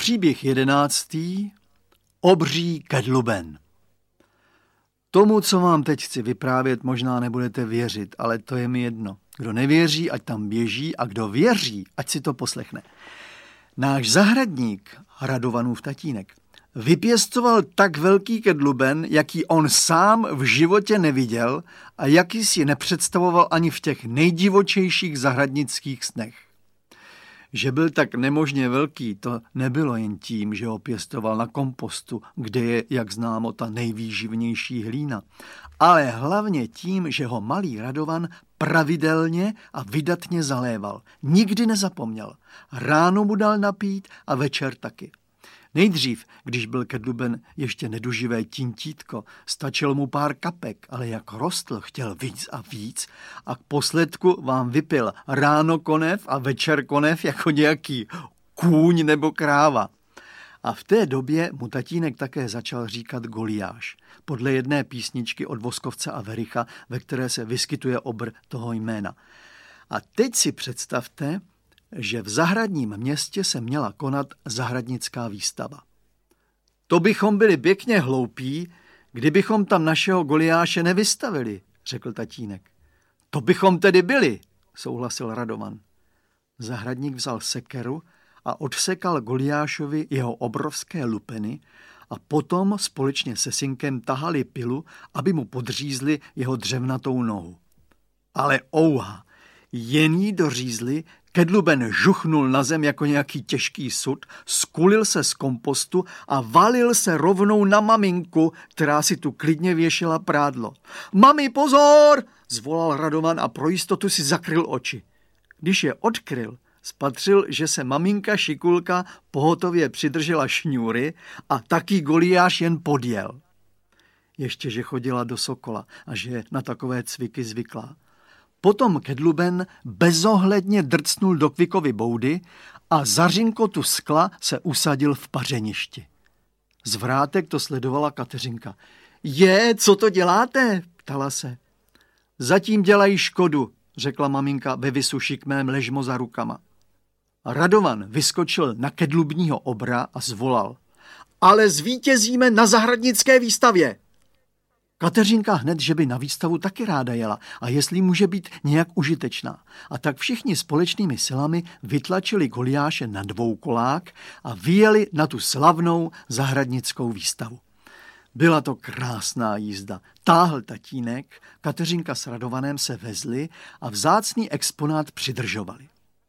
Příběh 11. Obří kedluben. Tomu, co vám teď chci vyprávět, možná nebudete věřit, ale to je mi jedno. Kdo nevěří, ať tam běží, a kdo věří, ať si to poslechne. Náš zahradník, Radovanův tatínek, vypěstoval tak velký kedluben, jaký on sám v životě neviděl a jaký si nepředstavoval ani v těch nejdivočejších zahradnických snech. Že byl tak nemožně velký, to nebylo jen tím, že ho pěstoval na kompostu, kde je, jak známo, ta nejvýživnější hlína, ale hlavně tím, že ho malý Radovan pravidelně a vydatně zaléval. Nikdy nezapomněl. Ráno mu dal napít a večer taky. Nejdřív, když byl kedluben ještě neduživé tintítko, stačilo mu pár kapek, ale jak rostl, chtěl víc a víc a k posledku vám vypil ráno konev a večer konev jako nějaký kůň nebo kráva. A v té době mu tatínek také začal říkat Goliáš, podle jedné písničky od Voskovce a Vericha, ve které se vyskytuje obr toho jména. A teď si představte, že v zahradním městě se měla konat zahradnická výstava. To bychom byli pěkně hloupí, kdybychom tam našeho Goliáše nevystavili, řekl tatínek. To bychom tedy byli, souhlasil Radovan. Zahradník vzal sekeru a odsekal Goliášovi jeho obrovské lupeny a potom společně se synkem tahali pilu, aby mu podřízli jeho dřevnatou nohu. Ale ouha, jen jí dořízli, kedluben žuchnul na zem jako nějaký těžký sud, skulil se z kompostu a valil se rovnou na maminku, která si tu klidně věšela prádlo. Mami, pozor! Zvolal Radovan a pro jistotu si zakryl oči. Když je odkryl, spatřil, že se maminka Šikulka pohotově přidržela šňůry a taky Goliáš jen podjel. Ještě, že chodila do Sokola a že je na takové cviky zvyklá. Potom kedluben bezohledně drcnul do Kvikovy boudy a za řinkotu skla se usadil v pařeništi. Z vrátek to sledovala Kateřinka. Co to děláte? Ptala se. Zatím dělají škodu, řekla maminka ve visu šikmém ležmo za rukama. Radovan vyskočil na kedlubního obra a zvolal. Ale zvítězíme na zahradnické výstavě! Kateřinka hned, že by na výstavu taky ráda jela a jestli může být nějak užitečná. A tak všichni společnými silami vytlačili Goliáše na dvoukolák a vyjeli na tu slavnou zahradnickou výstavu. Byla to krásná jízda. Táhl tatínek, Kateřinka s Radovanem se vezli a vzácný exponát přidržovali.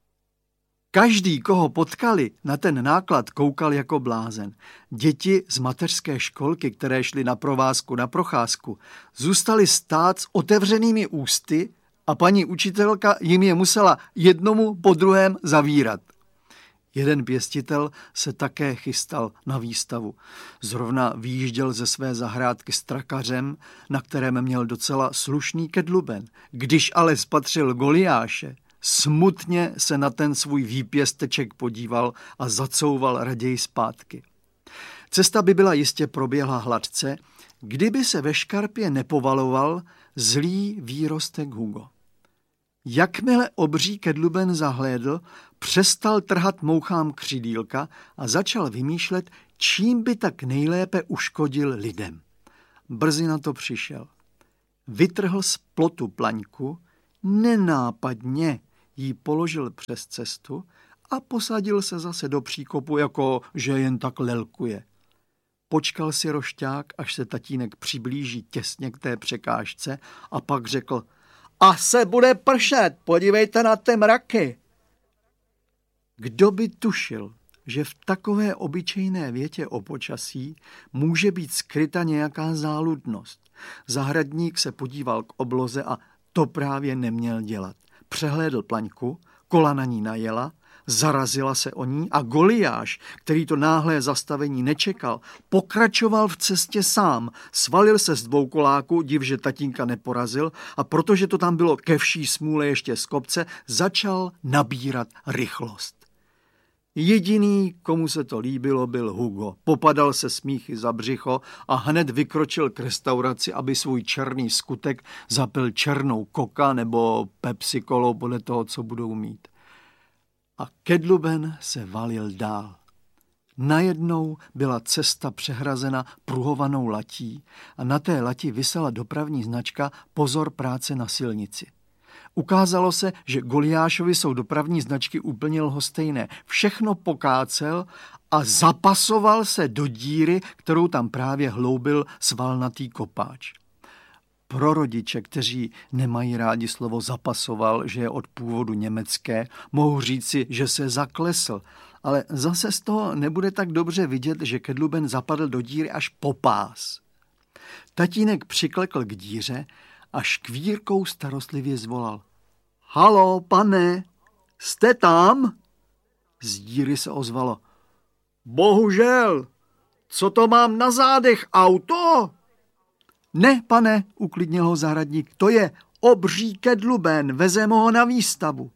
Každý, koho potkali, na ten náklad koukal jako blázen. Děti z mateřské školky, které šly na provázku, na procházku, zůstaly stát s otevřenými ústy a paní učitelka jim je musela jednomu po druhém zavírat. Jeden pěstitel se také chystal na výstavu. Zrovna vyjížděl ze své zahrádky s trakařem, na kterém měl docela slušný kedluben. Když ale spatřil Goliáše, smutně se na ten svůj výpěsteček podíval a zacouval raději zpátky. Cesta by byla jistě proběhla hladce, kdyby se ve škarpě nepovaloval zlý výrostek Hugo. Jakmile obří kedluben zahlédl, přestal trhat mouchám křidýlka a začal vymýšlet, čím by tak nejlépe uškodil lidem. Brzy na to přišel. Vytrhl z plotu plaňku, nenápadně ji položil přes cestu a posadil se zase do příkopu, jako že jen tak lelkuje. Počkal si rošťák, až se tatínek přiblíží těsně k té překážce a pak řekl: A se bude pršet, podívejte na ty mraky. Kdo by tušil, že v takové obyčejné větě o počasí může být skryta nějaká záludnost. Zahradník se podíval k obloze a to právě neměl dělat. Přehlédl plaňku, kola na ní najela, zarazila se o ní a Goliáš, který to náhlé zastavení nečekal, pokračoval v cestě sám, svalil se z dvoukoláku, div, že tatínka neporazil a protože to tam bylo ke vší smůle ještě z kopce, začal nabírat rychlost. Jediný, komu se to líbilo, byl Hugo. Popadal se smíchy za břicho a hned vykročil k restauraci, aby svůj černý skutek zapil černou Coca nebo Pepsi kolou podle toho, co budou mít. A kedluben se valil dál. Najednou byla cesta přehrazena pruhovanou latí a na té lati visela dopravní značka Pozor, práce na silnici. Ukázalo se, že Goliášovi jsou dopravní značky úplně lhostejné. Všechno pokácel a zapasoval se do díry, kterou tam právě hloubil svalnatý kopáč. Pro rodiče, kteří nemají rádi slovo zapasoval, že je od původu německé, mohu říci, že se zaklesl, ale zase z toho nebude tak dobře vidět, že Kedluben zapadl do díry až po pás. Tatínek přiklekl k díře a škvírkou starostlivě zvolal. Halo, pane, jste tam? Z díry se ozvalo. Bohužel, co to mám na zádech, auto? Ne, pane, uklidnil ho zahradník, to je obří Kedluben, vezeme ho na výstavu.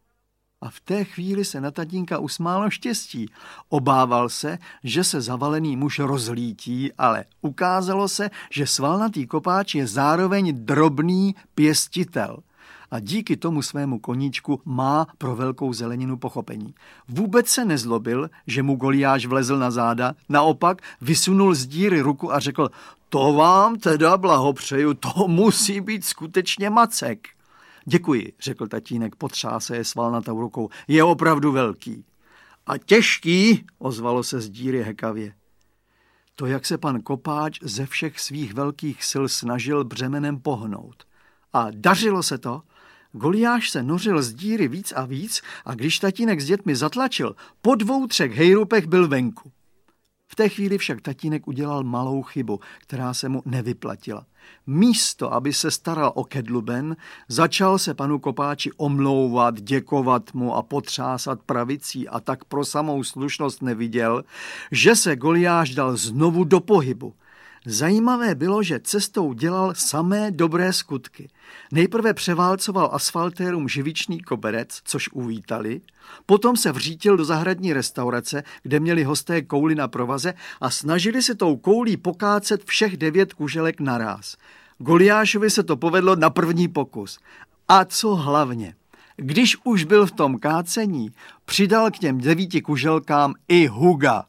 A v té chvíli se na tatínka usmálo štěstí. Obával se, že se zavalený muž rozlítí, ale ukázalo se, že svalnatý kopáč je zároveň drobný pěstitel. A díky tomu svému koníčku má pro velkou zeleninu pochopení. Vůbec se nezlobil, že mu Goliáš vlezl na záda, naopak vysunul z díry ruku a řekl, to vám teda blahopřeju, to musí být skutečně macek. Děkuji, řekl tatínek, potřáse je svalnatou rukou, je opravdu velký. A těžký, ozvalo se z díry hekavě. To, jak se pan kopáč ze všech svých velkých sil snažil břemenem pohnout. A dařilo se to. Goliáš se nořil z díry víc a víc a když tatínek s dětmi zatlačil, po 2-3 hejrupech byl venku. V té chvíli však tatínek udělal malou chybu, která se mu nevyplatila. Místo, aby se staral o Kedluben, začal se panu kopáči omlouvat, děkovat mu a potřásat pravicí a tak pro samou slušnost neviděl, že se Goliáš dal znovu do pohybu. Zajímavé bylo, že cestou dělal samé dobré skutky. Nejprve převálcoval asfaltérům živičný koberec, což uvítali, potom se vřítil do zahradní restaurace, kde měli hosté kouli na provaze a snažili se tou koulí pokácet všech 9 kuželek naráz. Goliášovi se to povedlo na první pokus. A co hlavně? Když už byl v tom kácení, přidal k těm 9 kuželkám i huga.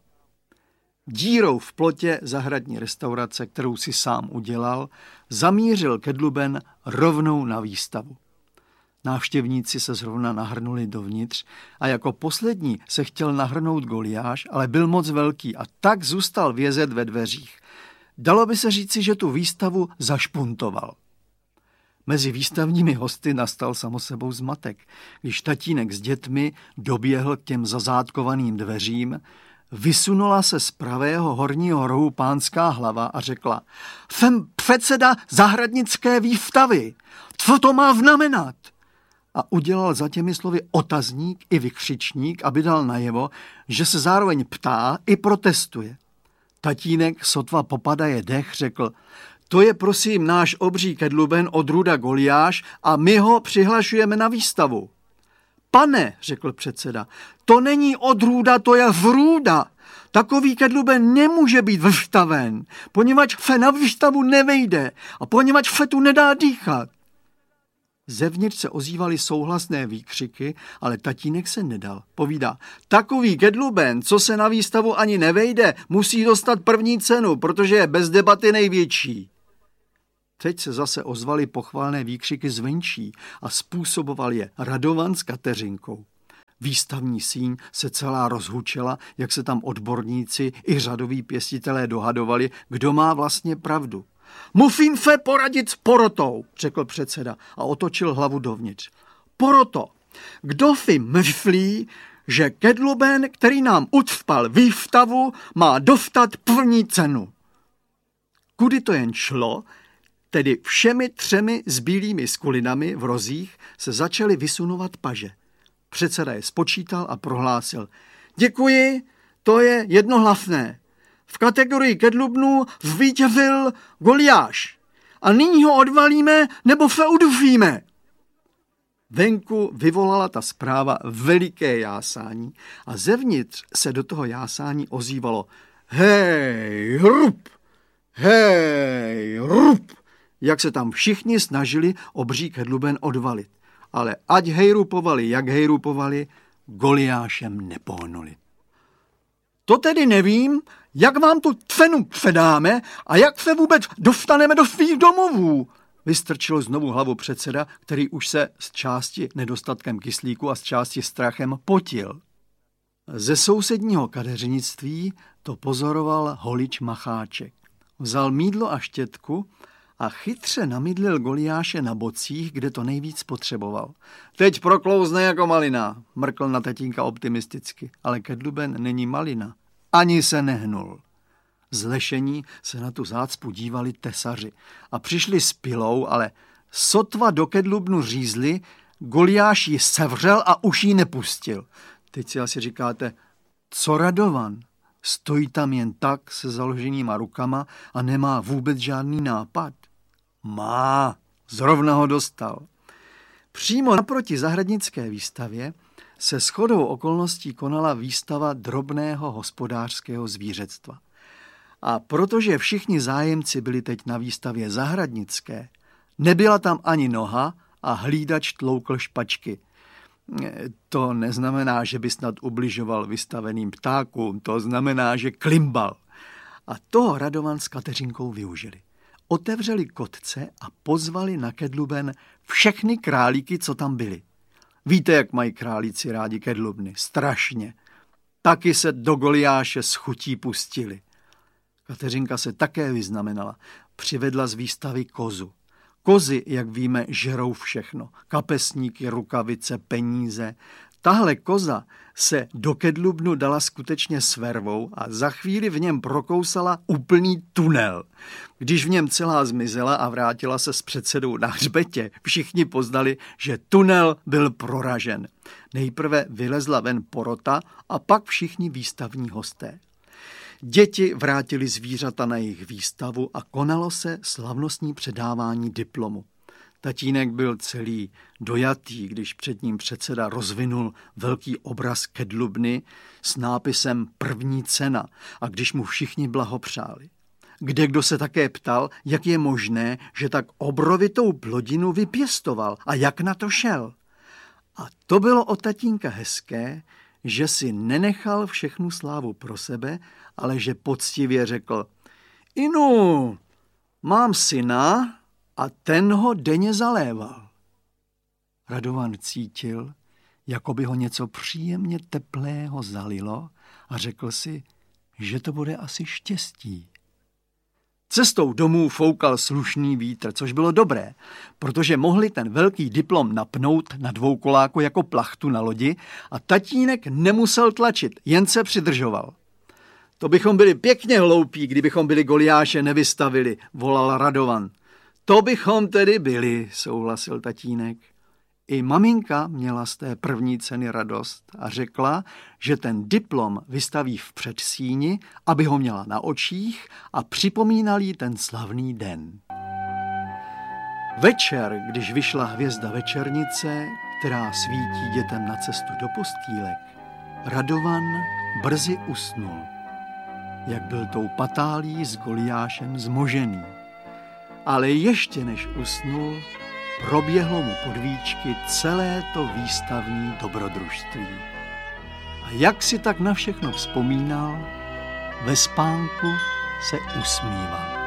Dírou v plotě zahradní restaurace, kterou si sám udělal, zamířil Kedluben rovnou na výstavu. Návštěvníci se zrovna nahrnuli dovnitř a jako poslední se chtěl nahrnout Goliáš, ale byl moc velký a tak zůstal vězet ve dveřích. Dalo by se říci, že tu výstavu zašpuntoval. Mezi výstavními hosty nastal samosebou zmatek, když tatínek s dětmi doběhl k těm zazádkovaným dveřím. Vysunula se z pravého horního rohu pánská hlava a řekla: Jsem předseda zahradnické výstavy. Co to má znamenat? A udělal za těmi slovy otazník i vykřičník, aby dal najevo, že se zároveň ptá i protestuje. Tatínek sotva popadaje dech řekl: To je prosím náš obří Kedluben odrůda Goliáš a my ho přihlašujeme na výstavu. Pane, řekl předseda, to není odrůda, to je vrůda. Takový Kedluben nemůže být vystaven, poněvadž se na výstavu nevejde a poněvadž se tu nedá dýchat. Zevnitř se ozývaly souhlasné výkřiky, ale tatínek se nedal. Povídá: Takový Kedluben, co se na výstavu ani nevejde, musí dostat první cenu, protože je bez debaty největší. Teď se zase ozvaly pochválné výkřiky zvenčí a způsoboval je Radovan s Kateřinkou. Výstavní síň se celá rozhučela, jak se tam odborníci i řadoví pěstitelé dohadovali, kdo má vlastně pravdu. Musím se poradit s porotou, řekl předseda a otočil hlavu dovnitř. Poroto, kdo si myslí, že Kedluben, který nám ucpal výstavu, má dostat první cenu? Kudy to jen šlo, tedy všemi 3 zbílými skulinami v rozích se začaly vysunovat paže. Předseda je spočítal a prohlásil: Děkuji, to je jednohlasné. V kategorii Kedlubnů zvítězil Goliáš. A nyní ho odvalíme nebo se udufíme. Venku vyvolala ta zpráva veliké jásání a zevnitř se do toho jásání ozývalo: Hej, hrup! Hej, hrup! Jak se tam všichni snažili obří Kedluben odvalit. Ale ať hejrupovali, jak hejrupovali, Goliášem nepohnuli. To tedy nevím, jak vám tu tfenu předáme a jak se vůbec dostaneme do svých domovů, vystrčil znovu hlavu předseda, který už se z části nedostatkem kyslíku a z části strachem potil. Ze sousedního kadeřnictví to pozoroval holič Macháček. Vzal mýdlo a štětku a chytře namydlil Goliáše na bocích, kde to nejvíc potřeboval. Teď proklouzne jako malina, mrkl na tatínka optimisticky, ale Kedluben není malina. Ani se nehnul. Z lešení se na tu zácpu dívali tesaři a přišli s pilou, ale sotva do Kedlubnu řízli, Goliáš ji sevřel a už ji nepustil. Teď si asi říkáte, co Radovan? Stojí tam jen tak se založenýma rukama a nemá vůbec žádný nápad? Má, zrovna ho dostal. Přímo naproti zahradnické výstavě se shodou okolností konala výstava drobného hospodářského zvířectva. A protože všichni zájemci byli teď na výstavě zahradnické, nebyla tam ani noha a hlídač tloukl špačky. To neznamená, že by snad ubližoval vystaveným ptákům, to znamená, že klimbal. A toho Radovan s Kateřinkou využili. Otevřeli kotce a pozvali na Kedluben všechny králíky, co tam byli. Víte, jak mají králíci rádi Kedlubny? Strašně. Taky se do Goliáše s chutí pustili. Kateřinka se také vyznamenala. Přivedla z výstavy kozu. Kozy, jak víme, žerou všechno. Kapesníky, rukavice, peníze. Tahle koza se do Kedlubnu dala skutečně s vervou a za chvíli v něm prokousala úplný tunel. Když v něm celá zmizela a vrátila se s předsedou na hřbetě, všichni poznali, že tunel byl proražen. Nejprve vylezla ven porota a pak všichni výstavní hosté. Děti vrátili zvířata na jejich výstavu a konalo se slavnostní předávání diplomu. Tatínek byl celý dojatý, když před ním předseda rozvinul velký obraz Kedlubny s nápisem První cena a když mu všichni blahopřáli. Kdekdo se také ptal, jak je možné, že tak obrovitou plodinu vypěstoval a jak na to šel. A to bylo od tatínka hezké, že si nenechal všechnu slávu pro sebe, ale že poctivě řekl: Inu, mám syna a ten ho denně zaléval. Radovan cítil, jako by ho něco příjemně teplého zalilo a řekl si, že to bude asi štěstí. Cestou domů foukal slušný vítr, což bylo dobré, protože mohli ten velký diplom napnout na dvoukoláku jako plachtu na lodi a tatínek nemusel tlačit, jen se přidržoval. To bychom byli pěkně hloupí, kdybychom byli Goliáše nevystavili, volal Radovan. To bychom tedy byli, souhlasil tatínek. I maminka měla z té první ceny radost a řekla, že ten diplom vystaví v předsíni, aby ho měla na očích a připomínal jí ten slavný den. Večer, když vyšla hvězda večernice, která svítí dětem na cestu do postýlek, Radovan brzy usnul, jak byl tou patálí s Goliášem zmožený. Ale ještě než usnul, proběhlo mu pod víčky celé to výstavní dobrodružství. A jak si tak na všechno vzpomínal, ve spánku se usmíval.